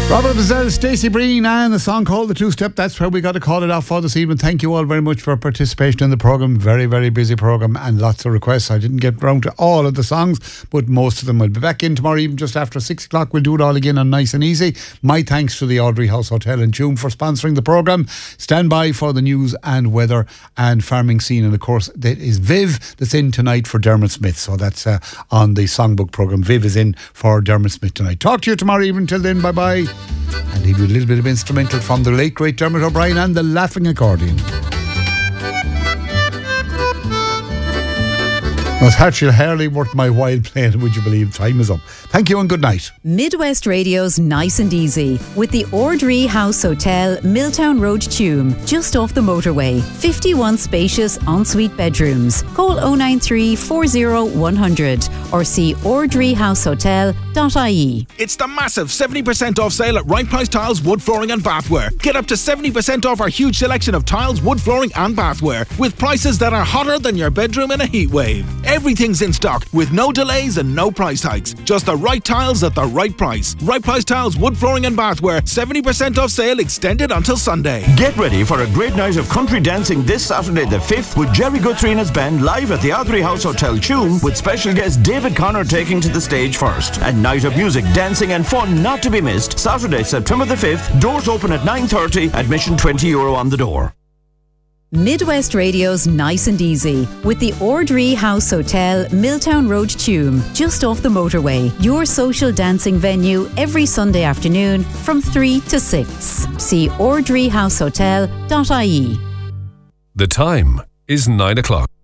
Robert Bazell, Stacey Breen, and the song called The Two Step. That's where we got to call it off for this evening. Thank you all very much for participation in the programme. Very, very busy programme and lots of requests. I didn't get round to all of the songs, but most of them. Will be back in tomorrow evening just after 6 o'clock. We'll do it all again on Nice and Easy. My thanks to the Audrey House Hotel in Tuam for sponsoring the programme. Stand by for the news and weather and farming scene. And of course, there is Viv that's in tonight for Dermot Smith. So that's on the songbook programme. Viv is in for Dermot Smith tonight. Talk to you tomorrow evening. Till then, bye-bye. And he'll be a little bit of instrumental from the late great Dermot O'Brien and the Laughing Accordion. It was actually hardly worth my while playing, would you believe? Time is up. Thank you and good night. Midwest Radio's Nice and Easy with the Audrey House Hotel, Milltown Road, Tuam, just off the motorway. 51 spacious ensuite bedrooms. Call 093 40 100 or see audreyhousehotel.ie. It's the massive 70% off sale at Right Price Tiles, Wood Flooring and Bathware. Get up to 70% off our huge selection of tiles, wood flooring and bathware with prices that are hotter than your bedroom in a heat wave. Everything's in stock with no delays and no price hikes. Just the right tiles at the right price. Right Price Tiles, Wood Flooring and Bathware. 70% off sale extended until Sunday. Get ready for a great night of country dancing this Saturday the 5th with Jerry Guthrie's band live at the Audrey House Hotel Tuam with special guest David Connor taking to the stage first. A night of music, dancing and fun not to be missed. Saturday, September the 5th. Doors open at 9:30. Admission €20 on the door. Midwest Radio's Nice and Easy with the Audrey House Hotel, Milltown Road, Tuam, just off the motorway. Your social dancing venue every Sunday afternoon from 3 to 6. See audreyhousehotel.ie. The time is 9 o'clock.